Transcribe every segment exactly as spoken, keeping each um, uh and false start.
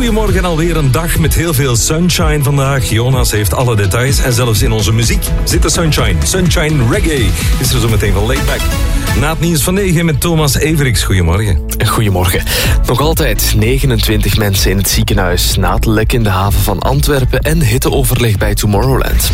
Goedemorgen, alweer een dag met heel veel sunshine vandaag. Jonas heeft alle details en zelfs in onze muziek zit de sunshine. Sunshine Reggae is er zo meteen van Laidback. Na het nieuws van negen met Thomas Everiks. Goedemorgen. Goedemorgen. Nog altijd negenentwintig mensen in het ziekenhuis na het lek in de haven van Antwerpen en hitteoverleg bij Tomorrowland.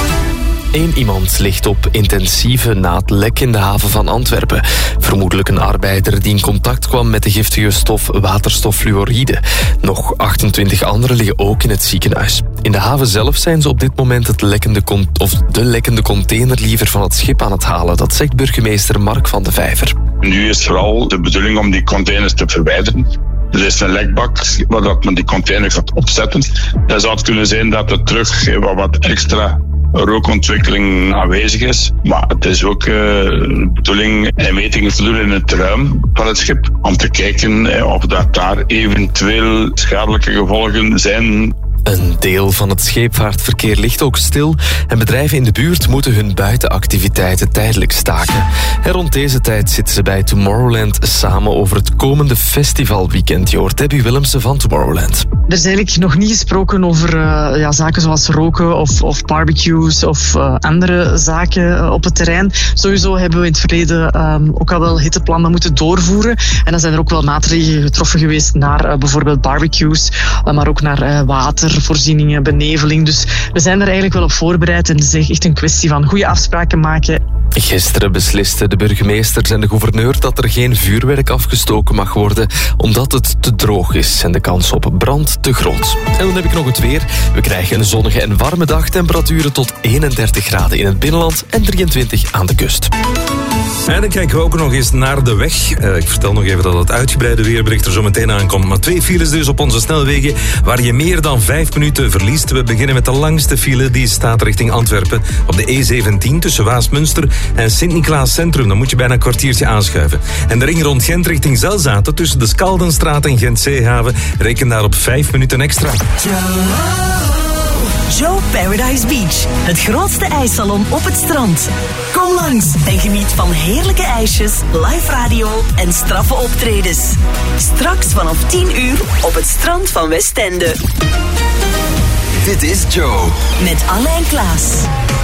Eén iemand ligt op intensieve na het lek in de haven van Antwerpen. Vermoedelijk een arbeider die in contact kwam met de giftige stof waterstoffluoride. Nog achtentwintig anderen liggen ook in het ziekenhuis. In de haven zelf zijn ze op dit moment het lekkende con- of de lekkende container liever van het schip aan het halen. Dat zegt burgemeester Mark van de Vijver. Nu is vooral de bedoeling om die containers te verwijderen. Er is een lekbak waar dat men die container gaat opzetten. Dan zou het kunnen zijn dat er terug wat, wat extra rookontwikkeling aanwezig is. Maar het is ook uh, de bedoeling en metingen te doen in het ruim van het schip. Om te kijken uh, of dat daar eventueel schadelijke gevolgen zijn. Een deel van het scheepvaartverkeer ligt ook stil en bedrijven in de buurt moeten hun buitenactiviteiten tijdelijk staken. En rond deze tijd zitten ze bij Tomorrowland samen over het komende festivalweekend. Je hoort Debbie Willemsen van Tomorrowland. Er is eigenlijk nog niet gesproken over uh, ja, zaken zoals roken of, of barbecues of uh, andere zaken uh, op het terrein. Sowieso hebben we in het verleden um, ook al wel hitteplannen moeten doorvoeren. En dan zijn er ook wel maatregelen getroffen geweest naar uh, bijvoorbeeld barbecues, uh, maar ook naar uh, watervoorzieningen, beneveling. Dus we zijn er eigenlijk wel op voorbereid en het is echt een kwestie van goede afspraken maken. Gisteren beslisten de burgemeesters en de gouverneur dat er geen vuurwerk afgestoken mag worden omdat het te droog is en de kans op brand te groot. En dan heb ik nog het weer. We krijgen een zonnige en warme dag, temperaturen tot eenendertig graden in het binnenland en drieëntwintig aan de kust. En dan kijken we ook nog eens naar de weg. Uh, ik vertel nog even dat het uitgebreide weerbericht er zo meteen aankomt. Maar twee files dus op onze snelwegen waar je meer dan vijf minuten verliest. We beginnen met de langste file, die staat richting Antwerpen. Op de E zeventien tussen Waasmunster en Sint-Niklaas Centrum. Dan moet je bijna een kwartiertje aanschuiven. En de ring rond Gent richting Zelzaten tussen de Skaldenstraat en Gent-Zeehaven. Reken daar op vijf minuten extra. Joe Paradise Beach, het grootste ijssalon op het strand. Kom langs en geniet van heerlijke ijsjes, live radio en straffe optredens. Straks vanaf tien uur op het strand van Westende. Dit is Joe. Met Alain Klaas.